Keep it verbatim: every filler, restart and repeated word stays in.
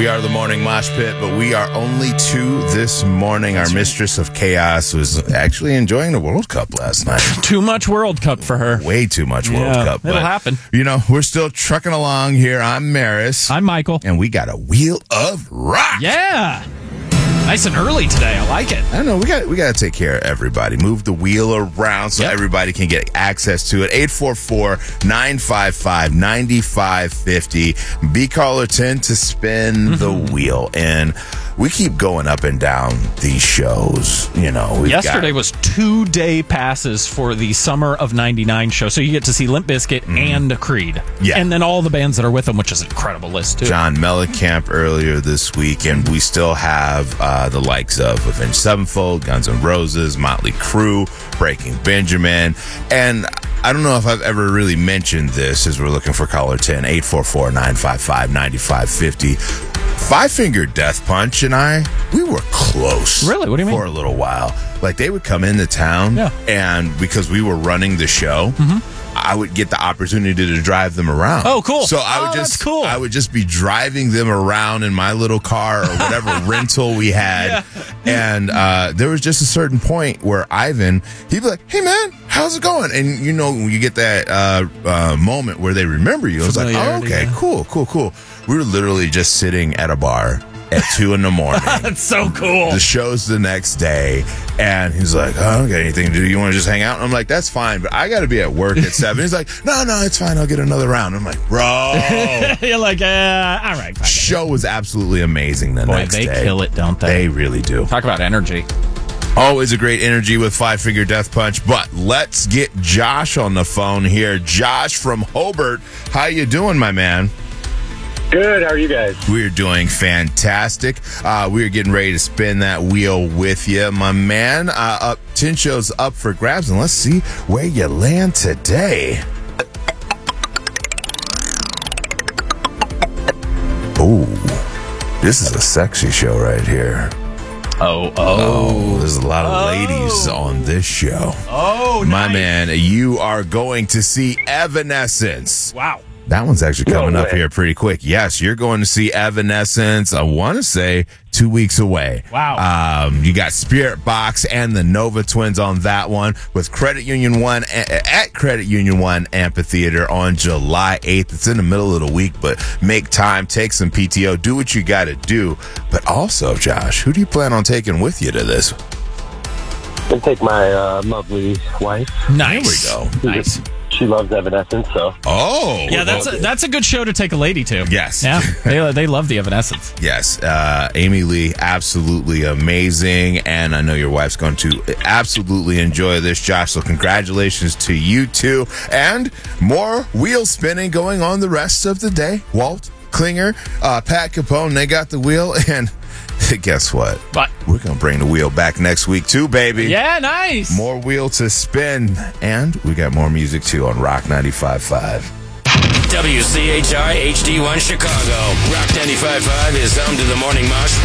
We are the Morning Mosh Pit, but we are only two this morning. That's Our right. mistress of chaos was actually enjoying the World Cup last night. Too much World Cup for her. Way too much World yeah, Cup. It'll but, happen. You know, we're still trucking along here. I'm Maris. I'm Michael. And we got a Wheel of Rock. Yeah. Nice and early today. I like it. I know. We got we got to take care of everybody. Move the wheel around so yep. everybody can get access to it. eight four four, nine five five, nine five five zero. Be caller ten to spin mm-hmm. the wheel. And we keep going up and down these shows. You know, we've Yesterday got, was two-day passes for the Summer of ninety-nine show. So you get to see Limp Bizkit mm-hmm. and Creed. Yeah. And then all the bands that are with them, which is an incredible list, too. John Mellencamp earlier this week. And we still have uh, the likes of Avenged Sevenfold, Guns N' Roses, Motley Crue, Breaking Benjamin. And I don't know if I've ever really mentioned this as we're looking for caller ten, eight four four, nine five five, nine five five zero. Five Finger Death Punch and I, we were close. Really? What do you mean? For a little while. Like, they would come into town, yeah. and because we were running the show, mm-hmm. I would get the opportunity to drive them around. Oh, cool. So I would oh, just that's cool. I would just be driving them around in my little car or whatever rental we had. Yeah. And uh, there was just a certain point where Ivan, he'd be like, "Hey, man, how's it going?" And, you know, when you get that uh, uh, moment where they remember you, I was like, oh, okay, yeah. cool, cool, cool. We were literally just sitting at a bar at two in the morning. That's so cool. The show's the next day, and he's like, "Oh, I don't got anything to do. You want to just hang out?" And I'm like, "That's fine, but I got to be at work at seven." He's like, "No, no, it's fine. I'll get another round." I'm like, "Bro." You're like, uh, all right. Fine. Show was absolutely amazing the Boy, next they day. They kill it, don't they? They really do. Talk about energy. Always a great energy with Five Finger Death Punch, but let's get Josh on the phone here. Josh from Hobart. How you doing, my man? Good. How are you guys? We're doing fantastic. Uh, we're getting ready to spin that wheel with you, my man. Uh, up, ten shows up for grabs, and let's see where you land today. Ooh, this is a sexy show right here. Oh, oh. Oh, there's a lot of oh. ladies on this show. Oh, my nice. man, you are going to see Evanescence. Wow. That one's actually coming no up here pretty quick. Yes, you're going to see Evanescence, I want to say, two weeks away. Wow. Um, you got Spirit Box and the Nova Twins on that one with Credit Union One at Credit Union One Amphitheater on July eighth. It's in the middle of the week, but make time, take some P T O, do what you got to do. But also, Josh, who do you plan on taking with you to this? I'll take my uh, lovely wife. Nice. There we go. Nice. She loves Evanescence, so. Oh. Yeah, that's a, that's a good show to take a lady to. Yes. Yeah, they, they love the Evanescence. Yes. Uh, Amy Lee, absolutely amazing. And I know your wife's going to absolutely enjoy this, Josh. So congratulations to you two. And more wheel spinning going on the rest of the day. Walt Klinger, uh, Pat Capone, they got the wheel. And guess what? What? We're going to bring the wheel back next week, too, baby. Yeah, nice. More wheel to spin. And we got more music, too, on Rock ninety-five point five. W C H I H D one Chicago. Rock ninety-five point five is home to the Morning Mosh